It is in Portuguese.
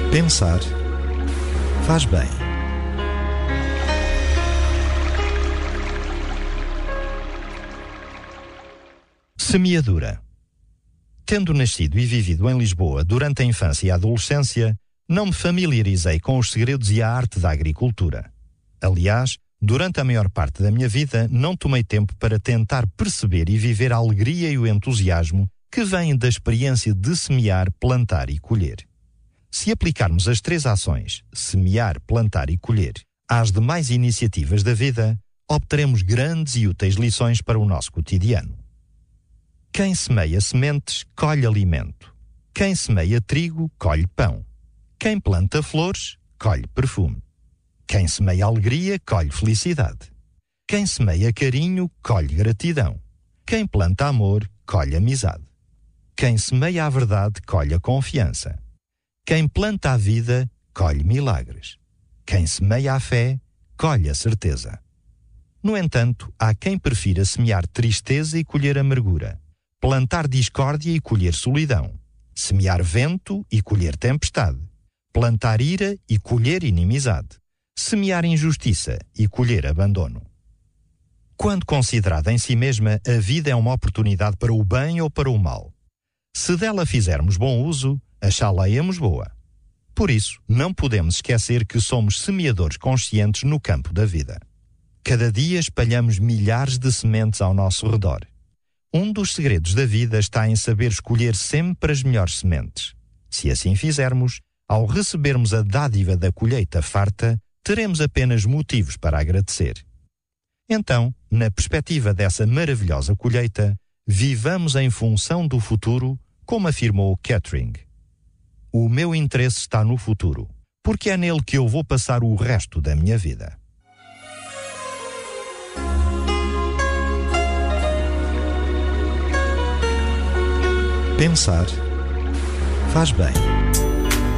Pensar faz bem. Semeadura. Tendo nascido e vivido em Lisboa durante a infância e a adolescência, não me familiarizei com os segredos e a arte da agricultura. Aliás, durante a maior parte da minha vida, não tomei tempo para tentar perceber e viver a alegria e o entusiasmo que vêm da experiência de semear, plantar e colher. Se aplicarmos as 3 ações, semear, plantar e colher, às demais iniciativas da vida, obteremos grandes e úteis lições para o nosso cotidiano. Quem semeia sementes, colhe alimento. Quem semeia trigo, colhe pão. Quem planta flores, colhe perfume. Quem semeia alegria, colhe felicidade. Quem semeia carinho, colhe gratidão. Quem planta amor, colhe amizade. Quem semeia a verdade, colhe a confiança. Quem planta a vida, colhe milagres. Quem semeia a fé, colhe a certeza. No entanto, há quem prefira semear tristeza e colher amargura, plantar discórdia e colher solidão, semear vento e colher tempestade, plantar ira e colher inimizade, semear injustiça e colher abandono. Quando considerada em si mesma, a vida é uma oportunidade para o bem ou para o mal. Se dela fizermos bom uso, achá-la-emos boa. Por isso, não podemos esquecer que somos semeadores conscientes no campo da vida. Cada dia espalhamos milhares de sementes ao nosso redor. Um dos segredos da vida está em saber escolher sempre as melhores sementes. Se assim fizermos, ao recebermos a dádiva da colheita farta, teremos apenas motivos para agradecer. Então, na perspectiva dessa maravilhosa colheita, vivamos em função do futuro, como afirmou Kettering. O meu interesse está no futuro, porque é nele que eu vou passar o resto da minha vida. Pensar faz bem.